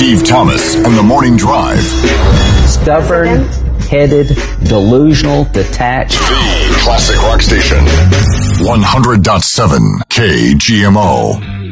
Steve Thomas and the Morning Drive. Stubborn-headed, delusional, detached. The classic rock station. 100.7 KGMO.